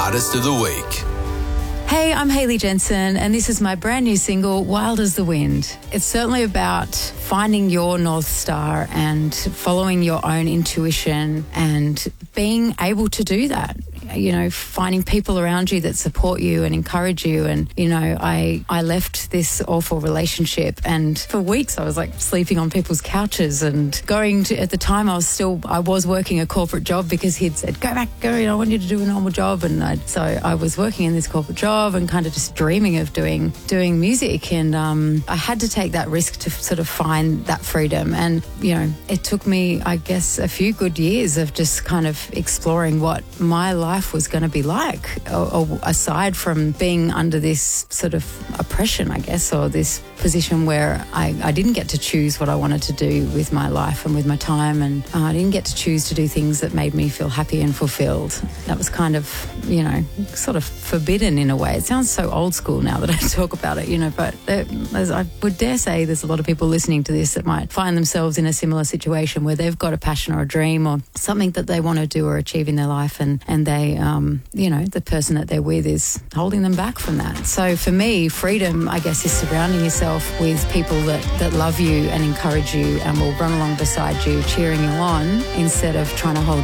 Artist of the Week. Hey, I'm Hayley Jensen, and this is my brand new single, Wild as the Wind. It's certainly about finding your North Star and following your own intuition and being able to do that. You know, finding people around you that support you and encourage you. And, you know, I left this awful relationship, and for weeks I was like sleeping on people's couches and at the time I was working a corporate job because he'd said, go, I want you to do a normal job. And so I was working in this corporate job and kind of just dreaming of doing music. And I had to take that risk to sort of find that freedom. And, you know, it took me, I guess, a few good years of just kind of exploring what my life was going to be like, or aside from being under this sort of oppression, I guess, or this position where I didn't get to choose what I wanted to do with my life and with my time, and I didn't get to choose to do things that made me feel happy and fulfilled. That was kind of, you know, sort of forbidden in a way. It sounds so old school now that I talk about it, you know, but as I would dare say, there's a lot of people listening to this that might find themselves in a similar situation where they've got a passion or a dream or something that they want to do or achieve in their life, and they, you know, the person that they're with is holding them back from that. So for me, freedom, I guess, is surrounding yourself with people that love you and encourage you and will run along beside you, cheering you on, instead of trying to hold